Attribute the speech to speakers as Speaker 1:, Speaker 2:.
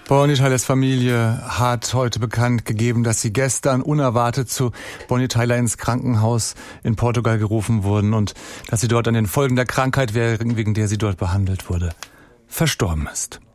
Speaker 1: Bonnie Tyler's Familie hat heute bekannt gegeben, dass sie gestern unerwartet zu Bonnie Tyler ins Krankenhaus in Portugal gerufen wurden und dass sie dort an den Folgen der Krankheit, wegen der sie dort behandelt wurde, verstorben ist.